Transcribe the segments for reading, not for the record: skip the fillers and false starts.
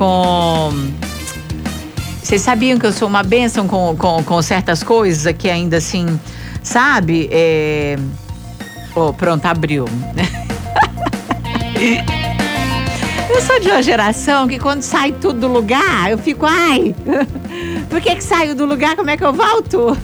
com... Vocês sabiam que eu sou uma bênção com certas coisas aqui ainda assim, sabe? Pronto, abriu. Eu sou de uma geração que quando sai tudo do lugar, eu fico, ai, por que saiu do lugar? Como é que eu volto?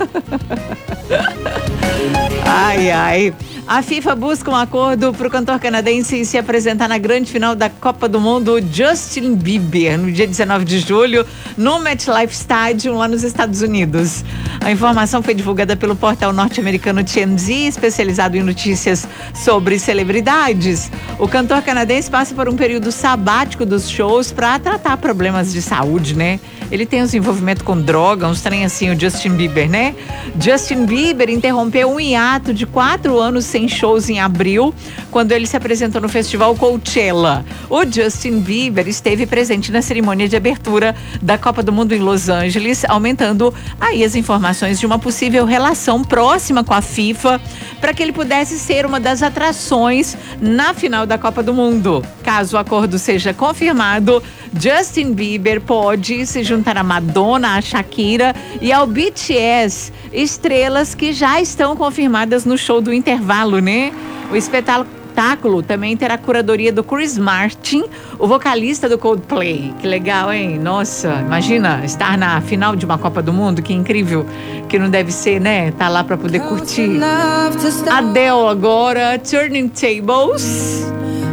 Ai. A FIFA busca um acordo para o cantor canadense se apresentar na grande final da Copa do Mundo, Justin Bieber, no dia 19 de julho, no MetLife Stadium, lá nos Estados Unidos. A informação foi divulgada pelo portal norte-americano TMZ, especializado em notícias sobre celebridades. O cantor canadense passa por um período sabático dos shows para tratar problemas de saúde, né? Ele tem uns envolvimentos com droga, uns trem assim, o Justin Bieber, né? Justin Bieber interrompeu um hiato de 4 anos sem shows em abril, quando ele se apresentou no festival Coachella. O Justin Bieber esteve presente na cerimônia de abertura da Copa do Mundo em Los Angeles, aumentando aí as informações de uma possível relação próxima com a FIFA, para que ele pudesse ser uma das atrações na final da Copa do Mundo. Caso o acordo seja confirmado, Justin Bieber pode se juntar a Madonna, a Shakira e ao BTS, estrelas que já estão confirmadas no show do intervalo, né? O espetáculo também terá a curadoria do Chris Martin, o vocalista do Coldplay. Que legal, hein? Nossa, imagina estar na final de uma Copa do Mundo, que incrível, que não deve ser, né? Tá lá pra poder curtir. Adele agora, Turning Tables.